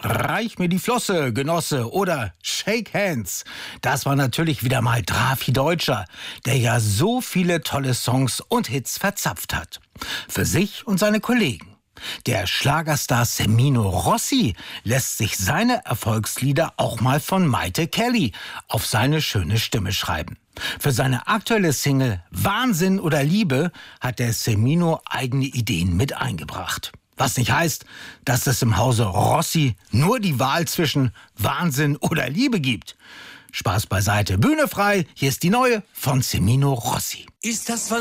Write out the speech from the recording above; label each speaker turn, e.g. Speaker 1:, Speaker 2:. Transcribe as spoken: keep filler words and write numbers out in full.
Speaker 1: Reich mir die Flosse, Genosse oder Shake Hands. Das war natürlich wieder mal Drafi Deutscher, der ja so viele tolle Songs und Hits verzapft hat. Für sich und seine Kollegen. Der Schlagerstar Semino Rossi lässt sich seine Erfolgslieder auch mal von Mayte Kelly auf seine schöne Stimme schreiben. Für seine aktuelle Single Wahnsinn oder Liebe hat der Semino eigene Ideen mit eingebracht. Was nicht heißt, dass es im Hause Rossi nur die Wahl zwischen Wahnsinn oder Liebe gibt. Spaß beiseite, Bühne frei, hier ist die neue von Semino Rossi.
Speaker 2: Ist das